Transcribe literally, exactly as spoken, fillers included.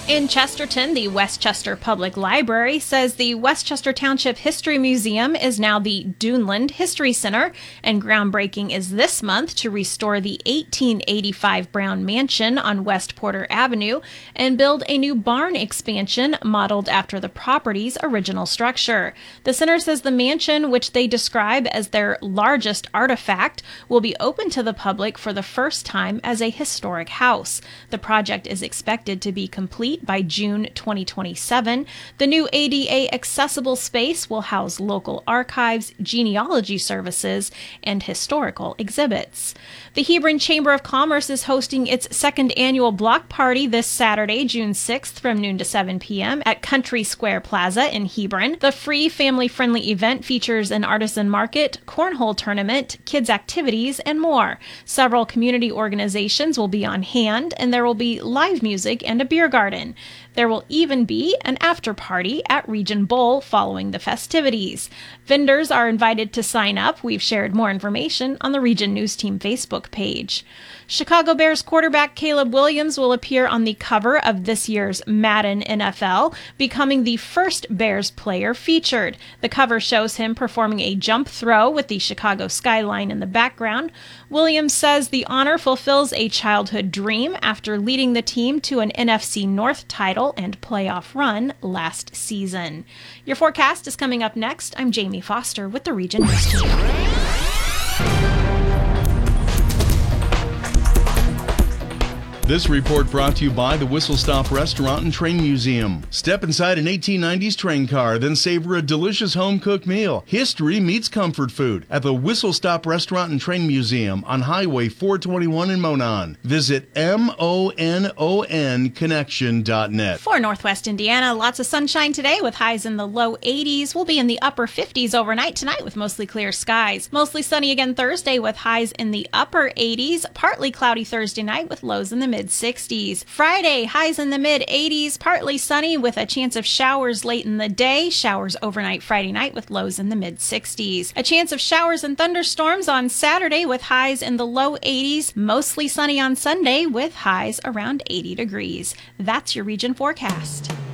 In Chesterton, the Westchester Public Library says the Westchester Township History Museum is now the Duneland History Center, and groundbreaking is this month to restore the eighteen eighty-five Brown Mansion on West Porter Avenue and build a new barn expansion modeled after the property's original structure. The center says the mansion, which they describe as their largest artifact, will be open to the public for the first time as a historic house. The project is expected to be complete by June twenty twenty-seven. The new A D A accessible space will house local archives, genealogy services, and historical exhibits. The Hebron Chamber of Commerce is hosting its second annual block party this Saturday, June sixth, from noon to seven p.m. at Country Square Plaza in Hebron. The free, family-friendly event features an artisan market, cornhole tournament, kids' activities, and more. Several community organizations will be on hand, and there will be live music and a beer garden. There will even be an after-party at Region Bowl following the festivities. Vendors are invited to sign up. We've shared more information on the Region News Team Facebook page. Chicago Bears quarterback Caleb Williams will appear on the cover of this year's Madden N F L, becoming the first Bears player featured. The cover shows him performing a jump throw with the Chicago skyline in the background. Williams says the honor fulfills a childhood dream after leading the team to an N F C North title and playoff run last season. Your forecast is coming up next. I'm Jamie Foster with the Region News Team. This report brought to you by the Whistle Stop Restaurant and Train Museum. Step inside an eighteen nineties train car, then savor a delicious home-cooked meal. History meets comfort food at the Whistle Stop Restaurant and Train Museum on Highway four twenty-one in Monon. Visit M O N O N connection dot net. For Northwest Indiana, lots of sunshine today with highs in the low eighties. We'll be in the upper fifties overnight tonight with mostly clear skies. Mostly sunny again Thursday with highs in the upper eighties. Partly cloudy Thursday night with lows in the mid sixties. Friday, highs in the mid eighties, partly sunny with a chance of showers late in the day. Showers overnight Friday night with lows in the mid sixties. A chance of showers and thunderstorms on Saturday with highs in the low eighties. Mostly sunny on Sunday with highs around eighty degrees. That's your region forecast.